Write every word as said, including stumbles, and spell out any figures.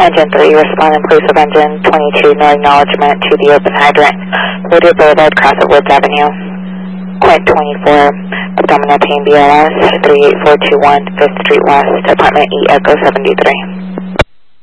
Engine three, respond in place of engine twenty-two, no acknowledgement to the open hydrant. Whittier Boulevard, cross at Woods Avenue. Point twenty-four, abdominal pain B L S, three eight four two one, fifth Street West, apartment E, Echo seventy-three.